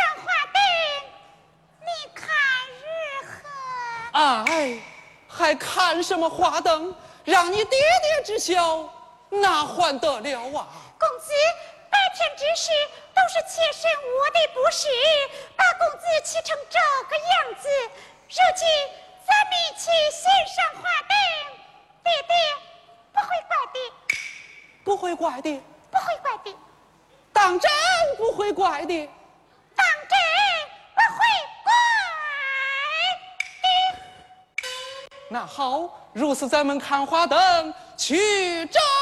花灯，你看如何？ 哎，还看什么花灯？让你爹爹知晓，哪还得了啊？ 公子白天之事都是妾身我的不是，把公子气成这个样子，如今咱们一起献上花灯，爹爹不会怪的， 不会怪的， 不会怪的， 当真不会怪的。 当真不会怪的。 那好，如此咱们看花灯去找。